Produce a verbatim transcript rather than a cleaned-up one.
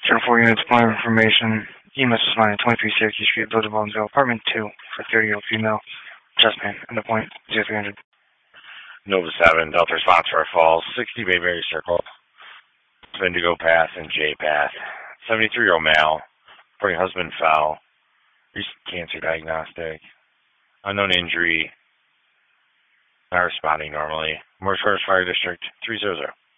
four units, point of information. E M S responding twenty-three Syracuse Street, Village of Baldwinsville, apartment two for thirty-year-old female. Chest pain, and the point zero three hundred. Nova seven, Delta response for Falls, sixty Bayberry Circle, Indigo Path and J Path. seventy-three-year-old male, reporting husband foul, recent cancer diagnostic, unknown injury, not responding normally. Morris Fire District, three zero zero.